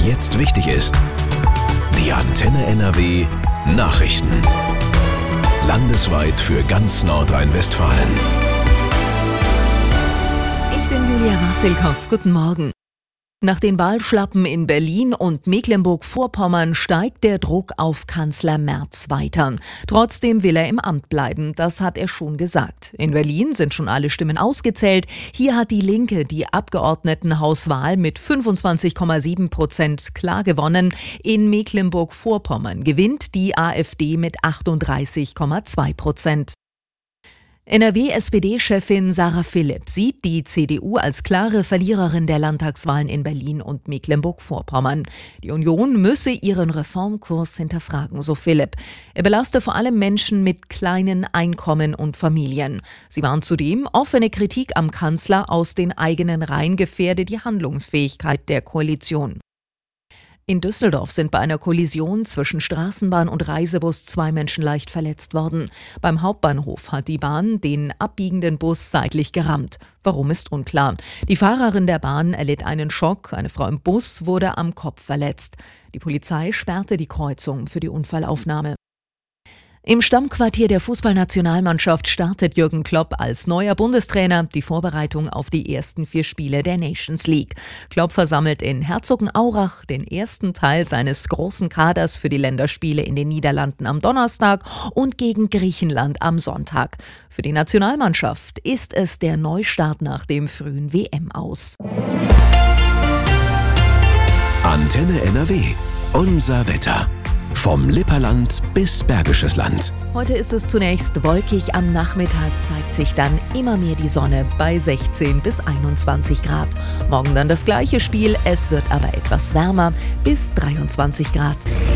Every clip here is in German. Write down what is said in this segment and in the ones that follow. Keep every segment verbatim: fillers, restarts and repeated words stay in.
was jetzt wichtig ist. Die Antenne N R W Nachrichten. Landesweit für ganz Nordrhein-Westfalen. Ich bin Julia Wassilkow. Guten Morgen. Nach den Wahlschlappen in Berlin und Mecklenburg-Vorpommern steigt der Druck auf Kanzler Merz weiter. Trotzdem will er im Amt bleiben, das hat er schon gesagt. In Berlin sind schon alle Stimmen ausgezählt. Hier hat die Linke die Abgeordnetenhauswahl mit fünfundzwanzig Komma sieben Prozent klar gewonnen. In Mecklenburg-Vorpommern gewinnt die AfD mit achtunddreißig Komma zwei Prozent. N R W-S P D-Chefin Sarah Philipp sieht die C D U als klare Verliererin der Landtagswahlen in Berlin und Mecklenburg-Vorpommern. Die Union müsse ihren Reformkurs hinterfragen, so Philipp. Er belaste vor allem Menschen mit kleinen Einkommen und Familien. Sie warnt zudem, offene Kritik am Kanzler aus den eigenen Reihen gefährde die Handlungsfähigkeit der Koalition. In Düsseldorf sind bei einer Kollision zwischen Straßenbahn und Reisebus zwei Menschen leicht verletzt worden. Beim Hauptbahnhof hat die Bahn den abbiegenden Bus seitlich gerammt. Warum ist unklar. Die Fahrerin der Bahn erlitt einen Schock, eine Frau im Bus wurde am Kopf verletzt. Die Polizei sperrte die Kreuzung für die Unfallaufnahme. Im Stammquartier der Fußballnationalmannschaft startet Jürgen Klopp als neuer Bundestrainer die Vorbereitung auf die ersten vier Spiele der Nations League. Klopp versammelt in Herzogenaurach den ersten Teil seines großen Kaders für die Länderspiele in den Niederlanden am Donnerstag und gegen Griechenland am Sonntag. Für die Nationalmannschaft ist es der Neustart nach dem frühen W M-Aus. Antenne N R W. Unser Wetter. Vom Lipperland bis Bergisches Land. Heute ist es zunächst wolkig, am Nachmittag zeigt sich dann immer mehr die Sonne bei sechzehn bis einundzwanzig Grad. Morgen dann das gleiche Spiel, es wird aber etwas wärmer, bis dreiundzwanzig Grad.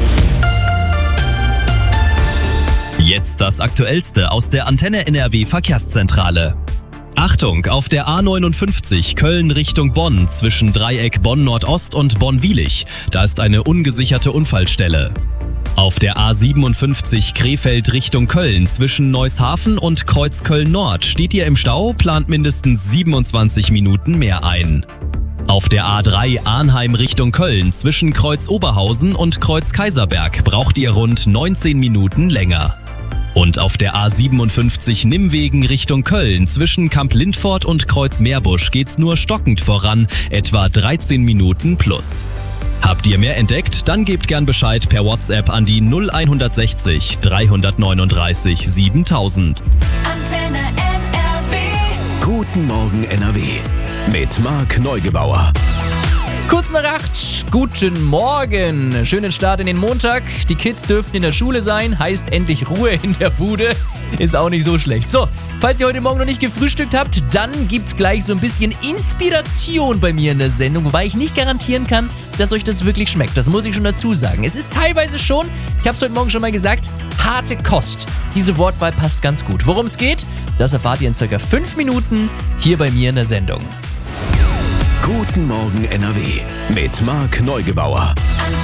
Jetzt das Aktuellste aus der Antenne N R W Verkehrszentrale. Achtung, auf der A neunundfünfzig Köln Richtung Bonn zwischen Dreieck Bonn-Nordost und Bonn-Wielich. Da ist eine ungesicherte Unfallstelle. Auf der A siebenundfünfzig Krefeld Richtung Köln zwischen Neushafen und Kreuz Köln-Nord steht ihr im Stau, plant mindestens siebenundzwanzig Minuten mehr ein. Auf der A drei Arnheim Richtung Köln zwischen Kreuz Oberhausen und Kreuz Kaiserberg braucht ihr rund neunzehn Minuten länger. Und auf der A siebenundfünfzig Nimwegen Richtung Köln zwischen Kamp Lindfort und Kreuz Meerbusch geht's nur stockend voran, etwa dreizehn Minuten plus. Habt ihr mehr entdeckt? Dann gebt gern Bescheid per WhatsApp an die null hundertsechzig dreihundertneununddreißig siebentausend. Antenne N R W. Guten Morgen N R W. Mit Marc Neugebauer. Kurz nach acht, guten Morgen. Schönen Start in den Montag. Die Kids dürften in der Schule sein, heißt endlich Ruhe in der Bude. Ist auch nicht so schlecht. So, falls ihr heute Morgen noch nicht gefrühstückt habt, dann gibt's gleich so ein bisschen Inspiration bei mir in der Sendung, wobei ich nicht garantieren kann, dass euch das wirklich schmeckt. Das muss ich schon dazu sagen. Es ist teilweise schon, ich habe es heute Morgen schon mal gesagt, harte Kost. Diese Wortwahl passt ganz gut. Worum es geht, das erfahrt ihr in circa fünf Minuten hier bei mir in der Sendung. Guten Morgen N R W. Mit Marc Neugebauer.